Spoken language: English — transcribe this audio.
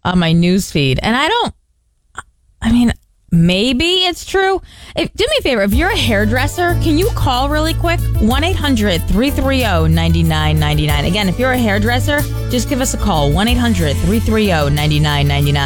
on my news feed. And maybe it's true. Do me a favor. If you're a hairdresser, can you call really quick? 1-800-330-9999. Again, if you're a hairdresser, just give us a call. 1-800-330-9999.